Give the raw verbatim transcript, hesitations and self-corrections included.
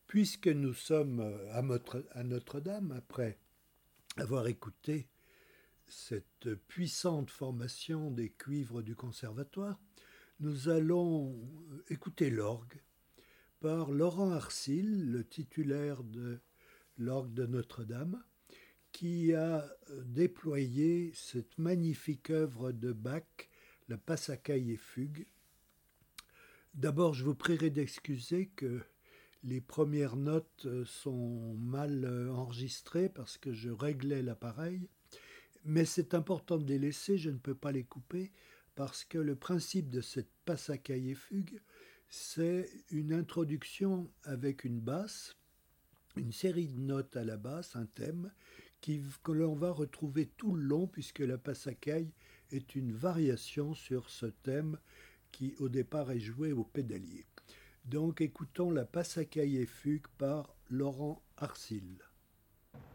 Puisque nous sommes à Notre- à Notre-Dame, après avoir écouté cette puissante formation des cuivres du conservatoire, nous allons écouter l'orgue par Laurent Arcil, le titulaire de l'orgue de Notre-Dame, qui a déployé cette magnifique œuvre de Bach, la Passacaille et Fugue. D'abord, je vous prierai d'excuser que les premières notes sont mal enregistrées parce que je réglais l'appareil, mais c'est important de les laisser, je ne peux pas les couper parce que le principe de cette Passacaille et Fugue, c'est une introduction avec une basse, une série de notes à la basse, un thème, qui, que l'on va retrouver tout le long puisque la Passacaille est une variation sur ce thème qui au départ est joué au pédalier. Donc écoutons la Passacaille et Fugue par Laurent Arcil.